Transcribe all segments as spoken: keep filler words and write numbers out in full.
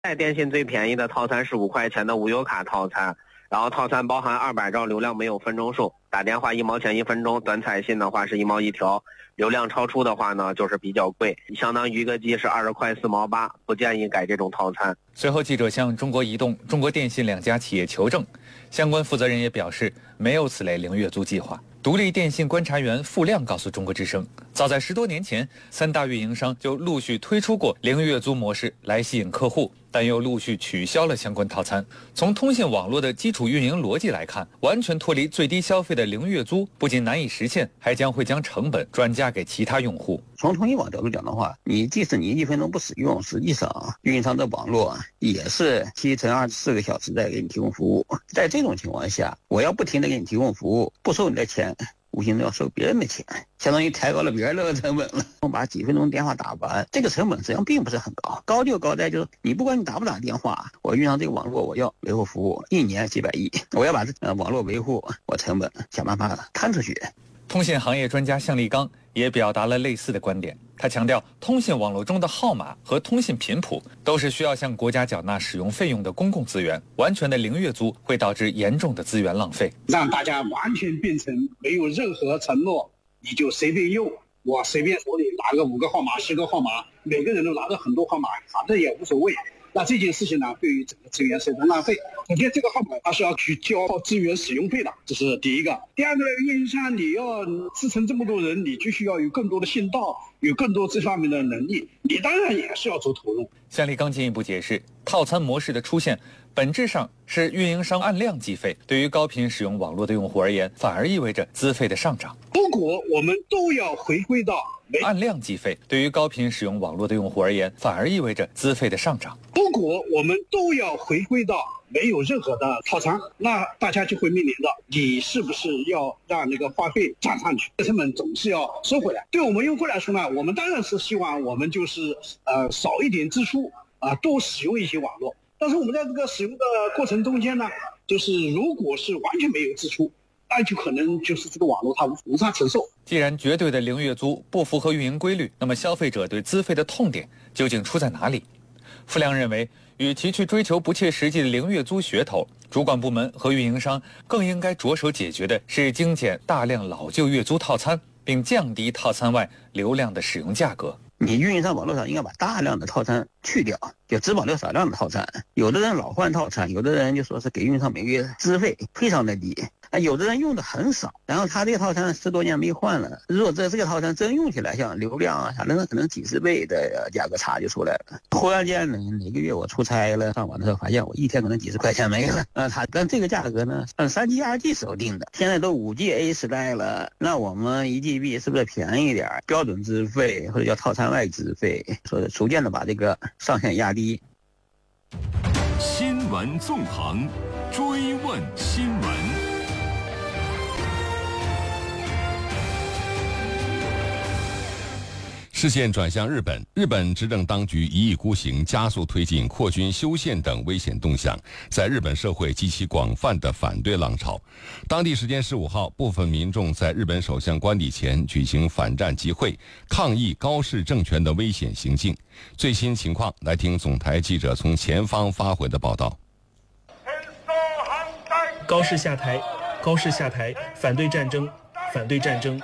在电信最便宜的套餐是五块钱的无忧卡套餐，然后套餐包含二百兆流量，没有分钟数，打电话一毛钱一分钟，短彩信的话是一毛一条，流量超出的话呢就是比较贵，相当于一个 G 是二十块四毛八，不建议改这种套餐。 随后记者向中国移动、中国电信两家企业求证，相关负责人也表示没有此类零月租计划。独立电信观察员付亮告诉中国之声，早在十多年前，三大运营商就陆续推出过零月租模式来吸引客户，但又陆续取消了相关套餐。从通信网络的基础运营逻辑来看，完全脱离最低消费的零月租不仅难以实现，还将会将成本转嫁给其他用户。 从通信网角度讲的话，你即使你一分钟不使用，实际上运营商的网络也是七乘二十四个小时在给你提供服务。在这种情况下，我要不停的给你提供服务，不收你的钱，无形中要收别人的钱，相当于抬高了别人的成本了。我把几分钟电话打完，这个成本实际上并不是很高，高就高在就是你不管你打不打电话，我运营这个网络我要维护服务，一年几百亿，我要把这呃网络维护，我成本想办法摊出去。 通信行业专家向立刚也表达了类似的观点，他强调，通信网络中的号码和通信频谱都是需要向国家缴纳使用费用的公共资源，完全的零月租会导致严重的资源浪费， 让大家完全变成没有任何承诺，你就随便用，我随便手里拿个五个号码、十个号码，每个人都拿着很多号码，反正也无所谓。那这件事情呢，对于整个资源是一种浪费。首先，这个号码它是要去交资源使用费的，这是第一个。第二个，运营商你要支撑这么多人，你就需要有更多的信道，有更多这方面的能力，你当然也是要做投入。 向立刚进一步解释，套餐模式的出现本质上是运营商按量计费，对于高频使用网络的用户而言，反而意味着资费的上涨。 如果我们都要回归到按量计费，对于高频使用网络的用户而言，反而意味着资费的上涨。 如果我们都要回归到没有任何的套餐，那大家就会面临到你是不是要让那个话费涨上去，成本总是要收回来。对我们用户来说呢，我们当然是希望我们就是呃少一点支出啊、呃，多使用一些网络。但是我们在这个使用的过程中间呢，就是如果是完全没有支出，那就可能就是这个网络它无法承受。 既然绝对的零月租不符合运营规律，那么消费者对资费的痛点究竟出在哪里？付亮认为，与其去追求不切实际的零月租噱头，主管部门和运营商更应该着手解决的是精简大量老旧月租套餐，并降低套餐外流量的使用价格。 你运营商网络上应该把大量的套餐去掉，就只保留少量的套餐。有的人老换套餐，有的人就说是给运营商每个月资费非常的低，啊，有的人用的很少，然后他这个套餐十多年没换了，如果这这个套餐真用起来，像流量啊啥的，可能几十倍的价格差就出来了。忽然间呢，哪个月我出差了，上网的时候发现我一天可能几十块钱没了，啊，他但这个价格呢，按三 G、二 G 时候定的，现在都五 G A 时代了，那我们一 G B 是不是便宜点？标准资费或者叫套餐外资费，所以逐渐的把这个上限压低。 新闻纵横，追问新闻。视线转向日本，日本执政当局一意孤行，加速推进扩军修宪等危险动向，在日本社会激起广泛的反对浪潮。当地时间十五号，部分民众在日本首相官邸前举行反战集会，抗议高市政权的危险行径。最新情况，来听总台记者从前方发回的报道。 高市下台，高市下台，反对战争，反对战争。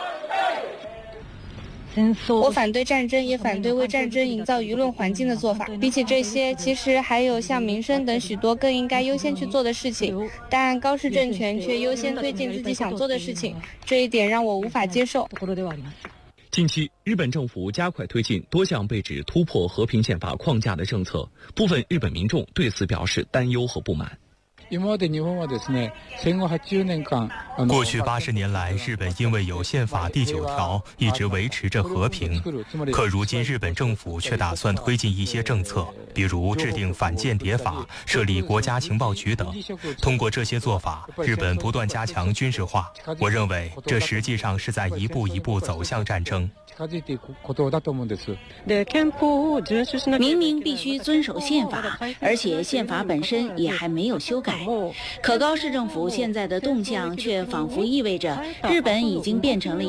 我反对战争，也反对为战争营造舆论环境的做法。比起这些，其实还有像民生等许多更应该优先去做的事情，但高市政权却优先推进自己想做的事情，这一点让我无法接受。 近期，日本政府加快推进多项被指突破和平宪法框架的政策，部分日本民众对此表示担忧和不满。 过去八十年来，日本因为有宪法第九条一直维持着和平，可如今日本政府却打算推进一些政策，比如制定反间谍法、设立国家情报局等。通过这些做法，日本不断加强军事化。我认为这实际上是在一步一步走向战争。 明明必须遵守宪法，而且宪法本身也还没有修改，可高市政府现在的动向却仿佛意味着日本已经变成了